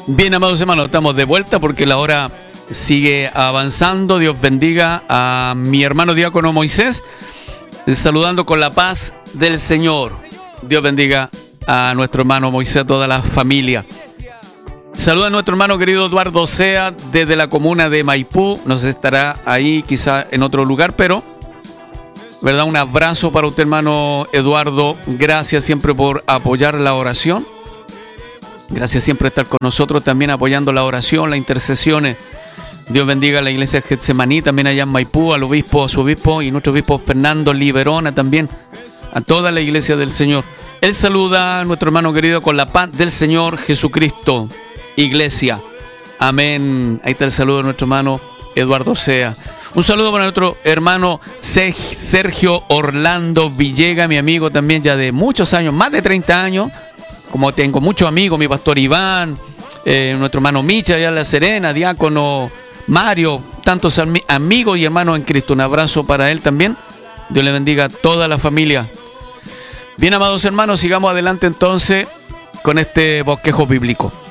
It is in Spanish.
Bien, amados hermanos, estamos de vuelta porque la hora sigue avanzando. Dios bendiga a mi hermano diácono Moisés, saludando con la paz del Señor. Dios bendiga a nuestro hermano Moisés, a toda la familia. Saluda a nuestro hermano querido Eduardo Sea desde la comuna de Maipú. No sé si estará ahí, quizá en otro lugar, pero ¿verdad? Un abrazo para usted, hermano Eduardo. Gracias siempre por apoyar la oración. Gracias siempre por estar con nosotros, también apoyando la oración, las intercesiones. Dios bendiga a la iglesia de Getsemaní, también allá en Maipú, al obispo, a su obispo y nuestro obispo Fernando Liberona, también a toda la iglesia del Señor. Él saluda a nuestro hermano querido con la paz del Señor Jesucristo, iglesia. Amén. Ahí está el saludo de nuestro hermano Eduardo Sea. Un saludo para nuestro hermano Sergio Orlando Villega, mi amigo también ya de muchos años, más de 30 años. Como tengo muchos amigos, mi pastor Iván, nuestro hermano Micha allá en La Serena, diácono Mario, tantos amigos y hermanos en Cristo. Un abrazo para él también. Dios le bendiga a toda la familia. Bien, amados hermanos, sigamos adelante entonces con este bosquejo bíblico.